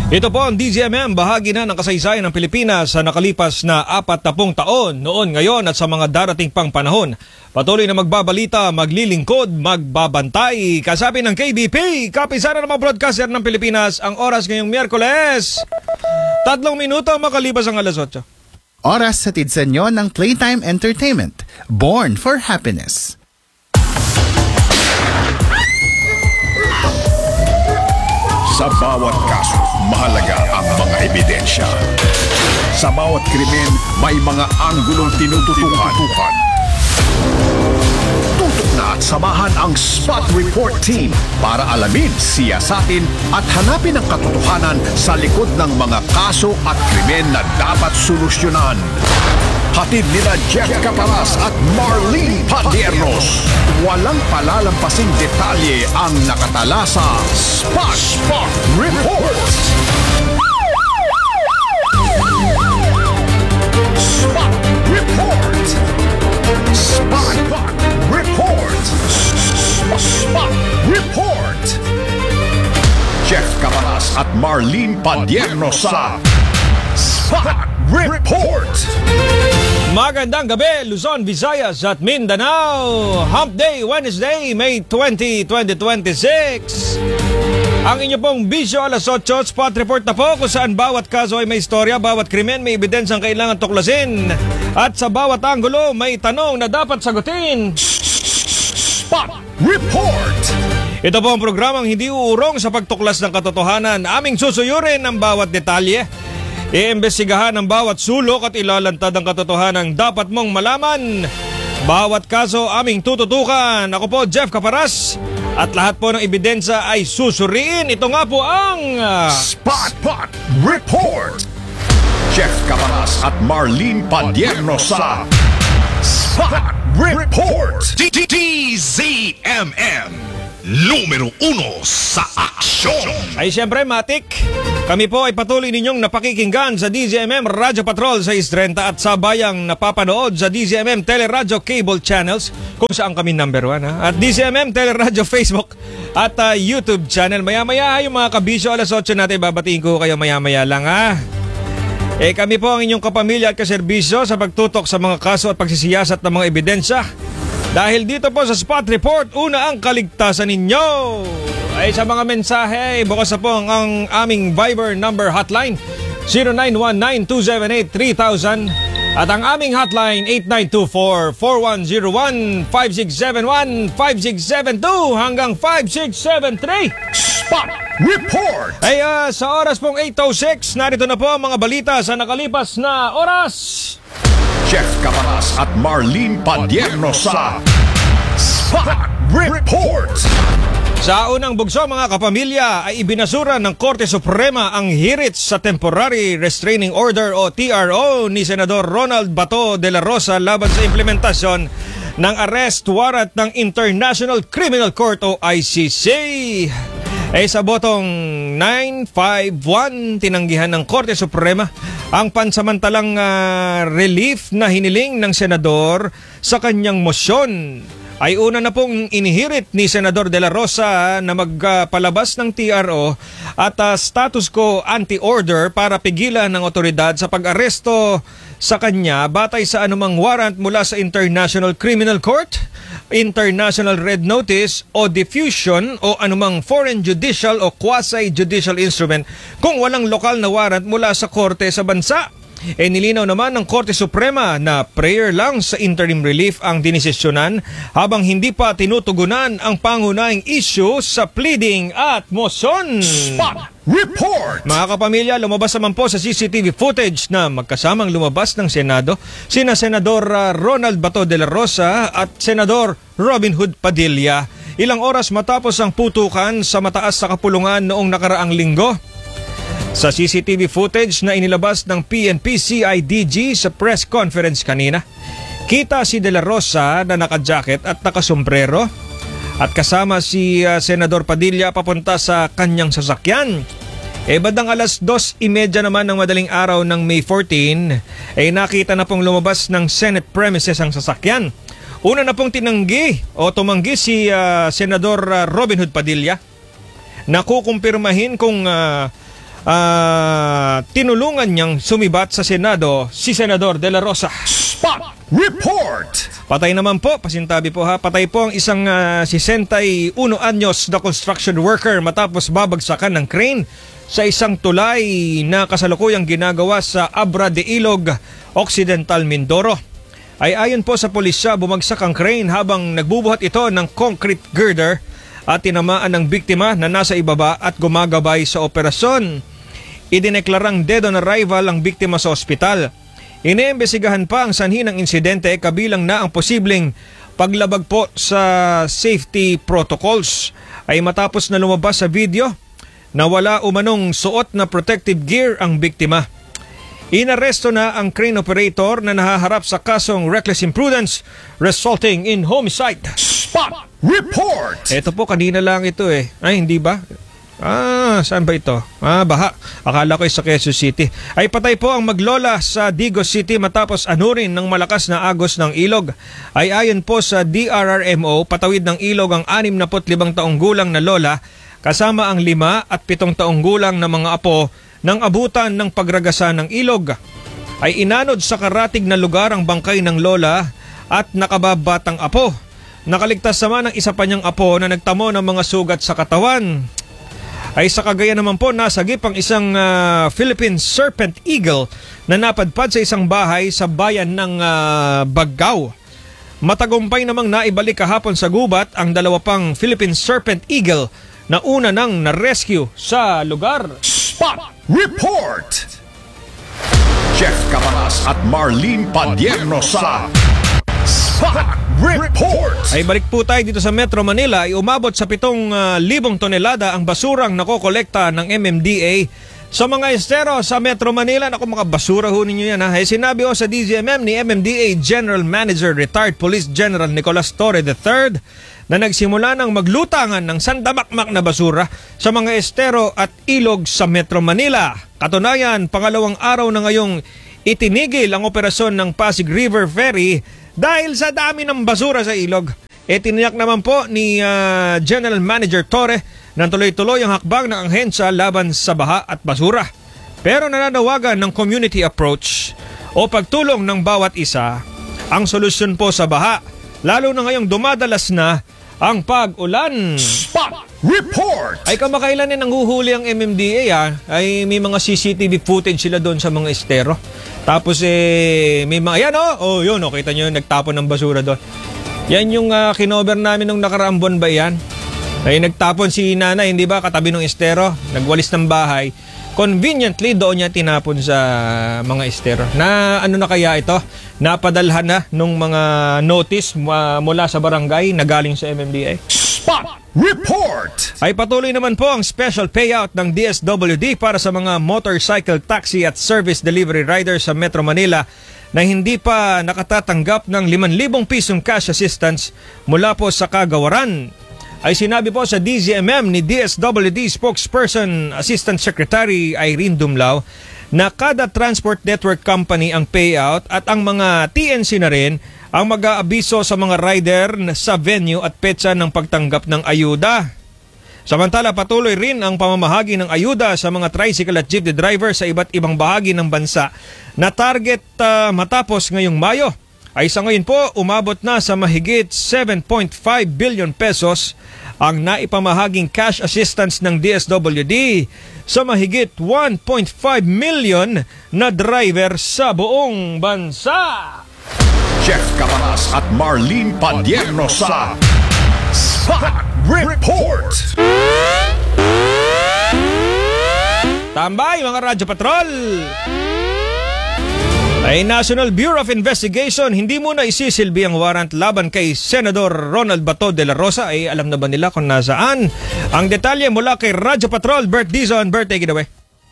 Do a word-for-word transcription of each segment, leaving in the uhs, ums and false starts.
Ito po ang D Z M M, bahagi na ng kasaysayan ng Pilipinas sa nakalipas na apat na pung taon, noon, ngayon at sa mga darating pang panahon. Patuloy na magbabalita, maglilingkod, magbabantay. Kasabi ng K B P, kapisana ng mga broadcaster ng Pilipinas, ang oras ngayong Miyerkules. Tatlong minuto makalipas ang alas otso. Oras hatid sa inyo ng Playtime Entertainment, Born for Happiness. Sa bawat kaso, mahalaga ang mga ebidensya. Sa bawat krimen, may mga anggulong tinututukan. Tutok na at samahan ang Spot Report Team para alamin, siyasatin at hanapin ang katotohanan sa likod ng mga kaso at krimen na dapat solusyonan. Hatid nila Jeff Caparas at Marlene Padiernos. Walang palalampasing detalye ang nakatala sa Spot Spot Report. Spot Report. Spot Report. Spot Report. Jeff Caparas at Marlene Padiernos sa Spot Report. Magandang gabi, Luzon, Visayas at Mindanao. Hump Day, Wednesday, May twentieth, twenty twenty-six. Ang inyo pong Bisyo alas otso, Spot Report na po kung saan bawat kaso ay may istorya, bawat krimen may ebidensyang kailangan tuklasin. At sa bawat anggulo may tanong na dapat sagutin. Spot Report. Ito po ang programang hindi uurong sa pagtuklas ng katotohanan. Aming susuyurin ang bawat detalye. Iimbestigahan ang bawat sulok at ilalantad ang katotohanan dapat mong malaman. Bawat kaso aming tututukan. Ako po, Jeff Caparas. At lahat po ng ebidensya ay susuriin. Ito nga po ang Spot Spot Report. Jeff Caparas at Marlene Padiernos sa Spot Report. D Z M M, numero uno sa aksyon. Ay siyempre, Matik, kami po ay patuloy ninyong napakikinggan sa D Z M M Radio Patrol sa Isrenta at sa bayang napapanood sa D Z M M Teleradio Cable Channels kung saan kami number one, ha? At D Z M M Teleradio Facebook at uh, YouTube channel. Maya-maya yung mga kabisyo, alas otso natin babatiin ko kayo maya-maya lang, ha? Eh kami po ang inyong kapamilya at kaserbisyo sa pagtutok sa mga kaso at pagsisiyasat ng mga ebidensya. Dahil dito po sa Spot Report, una ang kaligtasan ninyo. Ay sa mga mensahe, bukas na po ang, ang aming Viber number hotline zero nine one nine two seven eight three thousand at ang aming hotline eight nine two four four one zero one five six seven one five six seven two hanggang five six seven three. Spot Report. Ay uh, sa oras pong eight oh six, narito na po ang mga balita sa nakalipas na oras. Jeff Caparas at Marlene Padiernos sa Spot Report. Sa unang bugso, mga kapamilya, ay ibinasura ng Korte Suprema ang hirit sa Temporary Restraining Order o T R O ni Senador Ronald Bato de la Rosa laban sa implementasyon ng arrest warrant ng International Criminal Court o I C C. Ay sa botong nine five one, tinanggihan ng Korte Suprema ang pansamantalang uh, relief na hiniling ng senador sa kanyang mosyon. Ay una na pong inihirit ni Senador de la Rosa na magpalabas ng T R O at uh, status quo anti-order para pigilan ng otoridad sa pag-aresto sa kanya batay sa anumang warrant mula sa International Criminal Court, International Red Notice o diffusion o anumang foreign judicial o quasi-judicial instrument kung walang lokal na warrant mula sa korte sa bansa. E nilinaw naman ng Korte Suprema na prayer lang sa interim relief ang dinesisyonan habang hindi pa tinutugunan ang pangunahing issue sa pleading at motion. Spot Report. Mga kapamilya, lumabas naman po sa C C T V footage na magkasamang lumabas ng Senado sina Senador Ronald Bato de la Rosa at Senador Robin Hood Padilla ilang oras matapos ang putukan sa mataas sa kapulungan noong nakaraang linggo. Sa C C T V footage na inilabas ng P N P C I D G sa press conference kanina, kita si De La Rosa na naka-jacket at nakasombrero at kasama si uh, Senador Padilla papunta sa kanyang sasakyan. E bandang alas dos imedya naman ng madaling araw ng May fourteen, ay nakita na pong lumabas ng Senate premises ang sasakyan. Una na pong tinanggi o tumanggi si uh, Senador uh, Robin Hood Padilla na kukumpirmahin kung uh, uh, tinulungan niyang sumibat sa Senado si Senador De La Rosa. Spot Report! Patay naman po, pasintabi po ha, patay po ang isang uh, sixty-one anyos na construction worker matapos babagsakan ng crane sa isang tulay na kasalukuyang ginagawa sa Abra de Ilog, Occidental Mindoro. Ay ayon po sa pulisya, bumagsak ang crane habang nagbubuhat ito ng concrete girder at tinamaan ng biktima na nasa ibaba at gumagabay sa operasyon. Idineklarang dead on arrival ang biktima sa ospital. Iniimbestigahan pa ang sanhi ng insidente, kabilang na ang posibleng paglabag po sa safety protocols. Ay matapos na lumabas sa video na wala umanong suot na protective gear ang biktima. Inaresto na ang crane operator na nahaharap sa kasong reckless imprudence resulting in homicide. Spot Report! Ito po, kanina lang ito eh. Ay, hindi ba? Ah, saan ba ito? Ah, Baha. Akala ko sa Quezon City. Ay patay po ang maglola sa Digos City matapos anurin ng malakas na agos ng ilog. Ay ayon po sa D R R M O, patawid ng ilog ang sixty-five taong gulang na lola kasama ang lima at pitong taong gulang na mga apo nang abutan ng pagragasa ng ilog. Ay inanod sa karatig na lugar ang bangkay ng lola at nakababatang apo. Nakaligtas naman ang isa pa niyang apo na nagtamo ng mga sugat sa katawan. Ay sa Cagayan naman po, nasagip ang isang uh, Philippine Serpent Eagle na napadpad sa isang bahay sa bayan ng uh, Baggao. Matagumpay namang naibalik kahapon sa gubat ang dalawa pang Philippine Serpent Eagle na una nang na-rescue sa lugar. Spot Report! Jeff Cabanas at Marlene Padierno sa Spot Report! Ay balik po tayo dito sa Metro Manila. Ay umabot sa pitong uh, libong tonelada ang basurang nakokolekta ng M M D A sa mga estero sa Metro Manila. Naku, mga basura ho ninyo yan ha. Ay sinabi ho sa D Z M M ni M M D A General Manager Retired Police General Nicolas Torre the third na nagsimula ng maglutangan ng sandamakmak na basura sa mga estero at ilog sa Metro Manila. Katunayan, pangalawang araw na ngayong itinigil ang operasyon ng Pasig River Ferry dahil sa dami ng basura sa ilog. E tiniyak naman po ni uh, General Manager Torre na tuloy-tuloy ang hakbang ng ahensya laban sa baha at basura. Pero nananawagan ng community approach o pagtulong ng bawat isa ang solusyon po sa baha, lalo na ngayong dumadalas na ang pag-ulan. Spot Report! Ay kamakailan din nanghuhuli ang M M D A ha? Ay may mga C C T V footage sila doon sa mga estero. Tapos eh may mga, yan oh, oh yun oh, kita nyo nagtapon ng basura doon. Yan yung uh, kinover namin nung nakaraang buwan ba yan? Ay nagtapon si nanay, hindi ba, katabi ng estero, nagwalis ng bahay. Conveniently doon niya tinapon sa mga estero. Na ano na kaya ito? Napadalhan na nung mga notice uh, mula sa barangay na galing sa M M D A. Spot Report! Ay patuloy naman po ang special payout ng D S W D para sa mga motorcycle taxi at service delivery riders sa Metro Manila na hindi pa nakatatanggap ng limang libong pisong cash assistance mula po sa kagawaran. Ay sinabi po sa D Z M M ni D S W D spokesperson Assistant Secretary Irene Dumlao na kada transport network company ang payout at ang mga T N C na rin ang mag-aabiso sa mga rider sa venue at petsa ng pagtanggap ng ayuda. Samantala patuloy rin ang pamamahagi ng ayuda sa mga tricycle at jeepney driver sa iba't ibang bahagi ng bansa na target uh, matapos ngayong Mayo. Ay sa ngayon po umabot na sa mahigit seven point five billion pesos ang naipamahaging cash assistance ng D S W D sa mahigit one point five million na driver sa buong bansa. Jeff Cabanas at Marlene Padierno sa Spot Report! Tambay mga Radyo Patrol! Ay National Bureau of Investigation hindi muna isisilbi ang warrant laban kay Senador Ronald Bato de la Rosa. Ay alam na ba nila kung nasaan? Ang detalye mula kay Radyo Patrol, Bert Dizon. Bert, take it away.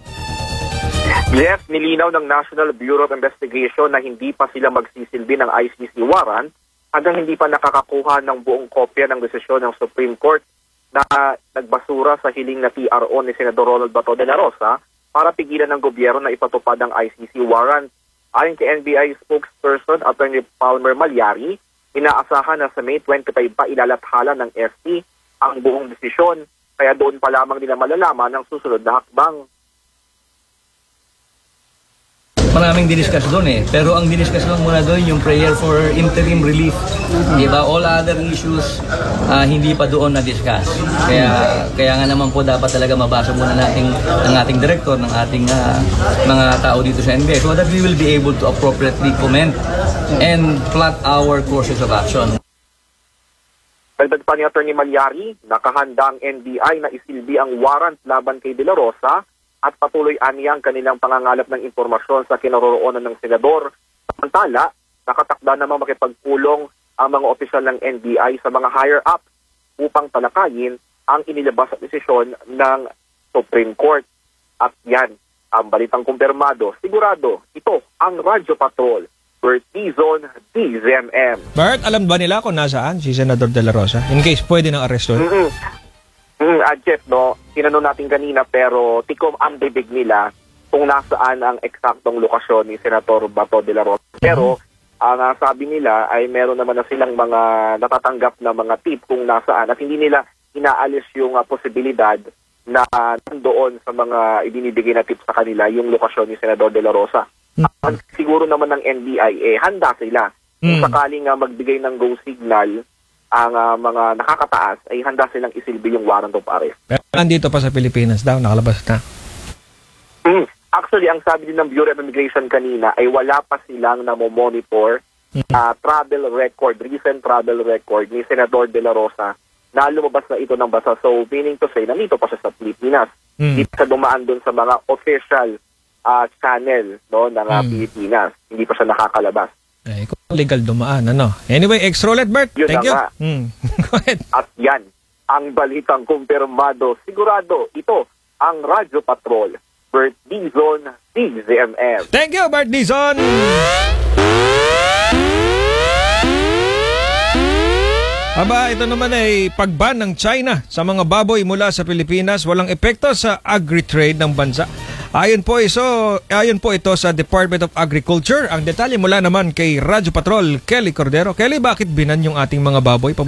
Yes, nilinaw ng National Bureau of Investigation na hindi pa sila magsisilbi ng I C C warrant hanggang hindi pa nakakakuha ng buong kopya ng desisyon ng Supreme Court na nagbasura sa hiling na T R O ni Senador Ronald Bato de la Rosa para pigilan ng gobyerno na ipatupad ang I C C warrant. Ayon kay N B I spokesperson Attorney Palmer Malyari, inaasahan na sa May twenty-five pa ilalathala ng F T ang buong desisyon, kaya doon pa lamang nila malalaman ang susunod na hakbang. maraming diniscuss doon eh. Pero ang diniscuss lang muna doon yung prayer for interim relief. Diba? All other issues, uh, hindi pa doon na-discuss. Kaya, kaya nga naman po dapat talaga mabasa muna natin ng ating director, ng ating uh, mga tao dito sa N B I so that we will be able to appropriately comment and plot our courses of action. Dagdag pa ni Atty. Malyari, nakahanda ang N B I na isilbi ang warrant laban kay De La Rosa at patuloy aniya ang kanilang pangangalap ng impormasyon sa kinaroroonan ng senador. Samantala, nakatakda namang makipagpulong ang mga opisyal ng N B I sa mga higher-up upang talakayin ang inilabas at desisyon ng Supreme Court. At yan, ang balitang kumpirmado, sigurado, ito ang Radyo Patrol, Bert Dizon, D Z M M. Bert, alam ba nila kung nasaan si Senador De La Rosa? In case pwede nang arresto. Mm-hmm. Mm, uh, Jeff, no, tinanong natin kanina pero tikom ang bibig nila kung nasaan ang eksaktong lokasyon ni Senator Bato de la Rosa. Pero ang uh, sabi nila ay meron naman na silang mga natatanggap na mga tip kung nasaan at hindi nila inaalis yung uh, posibilidad na uh, nandoon sa mga ibinibigay na tip sa kanila yung lokasyon ni Senador de la Rosa. Uh, siguro naman ng N B I, eh, handa sila. Kung sakaling uh, magbigay ng go signal ang uh, mga nakakataas, ay handa silang isilbi yung warrant of arrest. Pero nandito pa sa Pilipinas daw, nakalabas na. Mm. Actually, ang sabi din ng Bureau of Immigration kanina ay wala pa silang namomonitor uh, travel record, recent travel record ni Senador De La Rosa na lumabas na ito ng basa. So, meaning to say, nandito pa siya sa Pilipinas. Mm. Hindi pa siya dumaan dun sa mga official uh, channel no, ng uh, Mm. Pilipinas. Hindi pa siya nakakalabas. Ay, kung legal dumaan, ano. Anyway, extra ulit, Bert. Yun Thank na you. nga. Mm. Go ahead. At yan, ang balitang kumpirmado. Sigurado, ito ang Radyo Patrol. Bert Dizon, D Z M M. Thank you, Bert Dizon. Aba, ito naman ay pagban ng China sa mga baboy mula sa Pilipinas walang epekto sa agri-trade ng bansa. Ayon po, iso, ayon po ito sa Department of Agriculture. Ang detalye mula naman kay Radyo Patrol, Kelly Cordero. Kelly, bakit binan yung ating mga baboy?